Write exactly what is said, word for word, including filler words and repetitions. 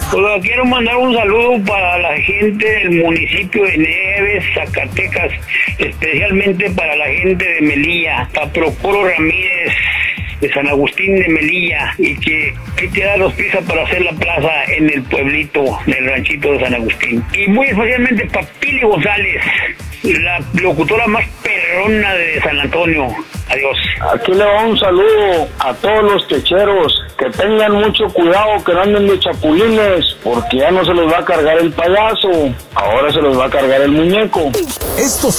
Pues quiero mandar un saludo para la gente del municipio de Nieves, Zacatecas, especialmente para la gente de Melilla, a Procuro Ramírez, de San Agustín de Melilla, y que hay que darnos prisa para hacer la plaza en el pueblito, en el ranchito de San Agustín. Y muy especialmente para Pili González, la locutora más perrona de San Antonio. Adiós. Aquí le va un saludo a todos los techeros, que tengan mucho cuidado, que no anden de chapulines, porque ya no se los va a cargar el payaso, ahora se los va a cargar el muñeco. Estos